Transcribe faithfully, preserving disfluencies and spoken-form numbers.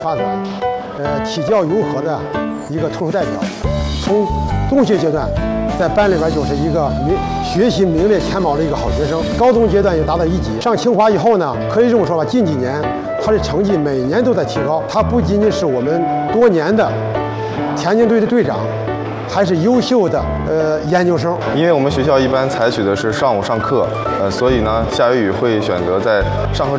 发展，呃，体教融合的一个突出代表。从中学阶段，在班里边就是一个名学习名列前茅的一个好学生。高中阶段也达到一级。上清华以后呢，可以这么说吧，近几年他的成绩每年都在提高。他不仅仅是我们多年的田径队的队长，还是优秀的呃研究生。 因为我们学校一般采取的是上午上课，呃，所以呢，夏雨雨会选择在上课之